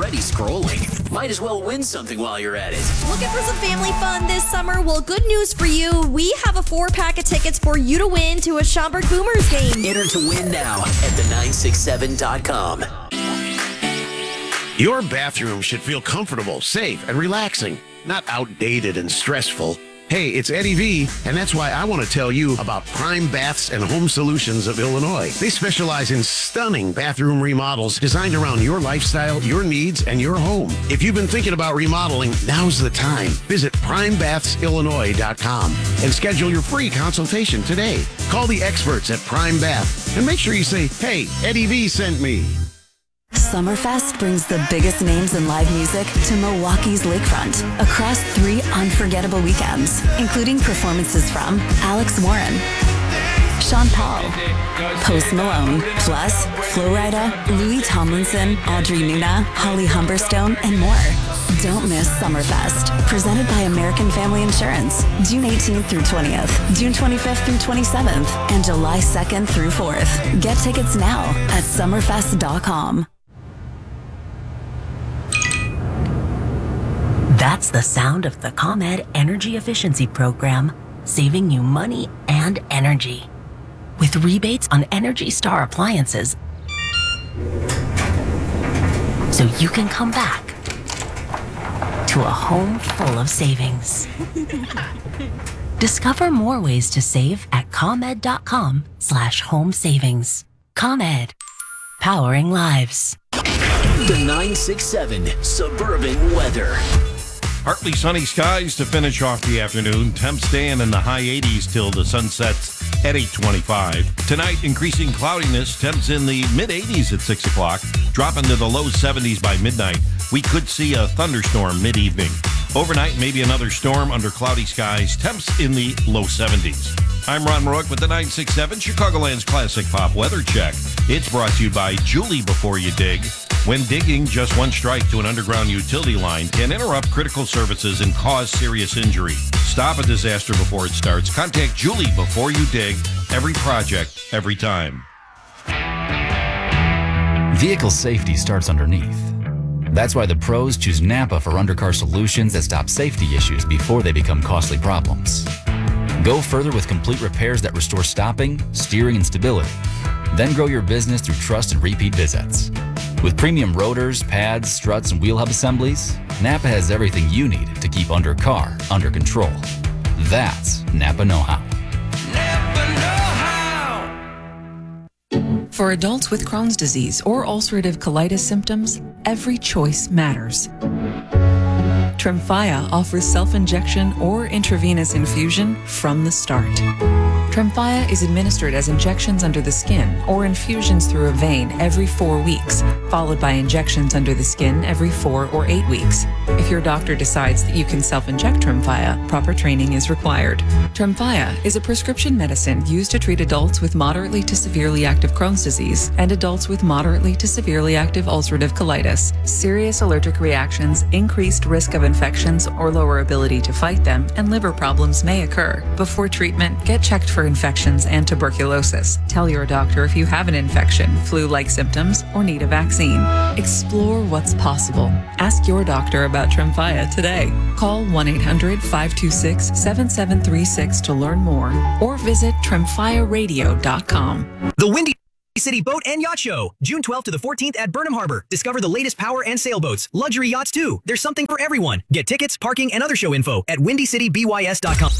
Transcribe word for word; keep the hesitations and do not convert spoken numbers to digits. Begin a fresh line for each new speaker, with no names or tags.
already scrolling. Might as well win something while you're at it.
Looking for some family fun this summer? Well, good news for you. We have a four-pack of tickets for you to win to a Schaumburg Boomers game.
Enter to win now at the nine six seven dot com.
Your bathroom should feel comfortable, safe, and relaxing, not outdated and stressful. Hey, it's Eddie V, and that's why I want to tell you about Prime Baths and Home Solutions of Illinois. They specialize in stunning bathroom remodels designed around your lifestyle, your needs, and your home. If you've been thinking about remodeling, now's the time. Visit prime baths illinois dot com and schedule your free consultation today. Call the experts at Prime Bath and make sure you say, hey, Eddie V sent me.
Summerfest brings the biggest names in live music to Milwaukee's Lakefront across three unforgettable weekends, including performances from Alex Warren, Sean Paul, Post Malone, plus Flo Rida, Louis Tomlinson, Audrey Nuna, Holly Humberstone, and more. Don't miss Summerfest, presented by American Family Insurance, June eighteenth through twentieth, June twenty-fifth through twenty-seventh, and July second through fourth. Get tickets now at summerfest dot com.
That's the sound of the ComEd Energy Efficiency Program, saving you money and energy. With rebates on Energy Star appliances, so you can come back to a home full of savings. Discover more ways to save at ComEd dot com slash home savings. ComEd, powering lives.
The nine six seven Suburban Weather.
Partly sunny skies to finish off the afternoon. Temps staying in the high eighties till the sun sets at eight twenty-five. Tonight, increasing cloudiness. Temps in the mid eighties at six o'clock. Dropping to the low seventies by midnight. We could see a thunderstorm mid-evening. Overnight, maybe another storm under cloudy skies. Temps in the low seventies. I'm Ron Rourke with the nine six seven Chicagoland's Classic Pop Weather Check. It's brought to you by Julie Before You Dig. When digging, just one strike to an underground utility line can interrupt critical services and cause serious injury. Stop a disaster before it starts. Contact Julie Before You Dig. Every project, every time.
Vehicle safety starts underneath. That's why the pros choose Napa for undercar solutions that stop safety issues before they become costly problems. Go further with complete repairs that restore stopping, steering, and stability. Then grow your business through trust and repeat visits. With premium rotors, pads, struts, and wheel hub assemblies, Napa has everything you need to keep undercar under control. That's Napa know-how.
For adults with Crohn's disease or ulcerative colitis symptoms, every choice matters. Tremfya offers self-injection or intravenous infusion from the start. Tremfya is administered as injections under the skin or infusions through a vein every four weeks, followed by injections under the skin every four or eight weeks. If your doctor decides that you can self-inject Tremfya, proper training is required. Tremfya is a prescription medicine used to treat adults with moderately to severely active Crohn's disease and adults with moderately to severely active ulcerative colitis. Serious allergic reactions, increased risk of infections or lower ability to fight them, and liver problems may occur. Before treatment, get checked for infections and tuberculosis. Tell your doctor if you have an infection, flu-like symptoms, or need a vaccine. Explore what's possible. Ask your doctor about Tremfya today. Call one eight hundred, five two six, seven seven three six to learn more or visit tremfya radio dot com.
The Windy City Boat and Yacht Show, June twelfth to the fourteenth at Burnham Harbor. Discover the latest power and sailboats, luxury yachts too. There's something for everyone. Get tickets, parking, and other show info at windy city b y s dot com.